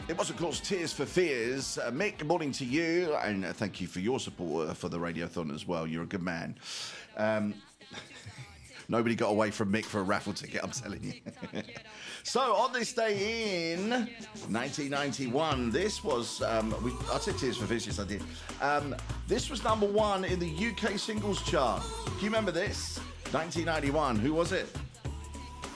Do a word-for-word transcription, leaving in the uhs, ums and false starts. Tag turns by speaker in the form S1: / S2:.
S1: It was, of course, Tears for Fears. Uh, Mick, good morning to you, and uh, thank you for your support uh, for the Radiothon as well. You're a good man. Um, nobody got away from Mick for a raffle ticket, I'm telling you. So, on this day in nineteen ninety-one, this was, um, we, I said Tears for Fears, yes I did. Um, this was number one in the U K singles chart. Do you remember this? nineteen ninety-one, who was it?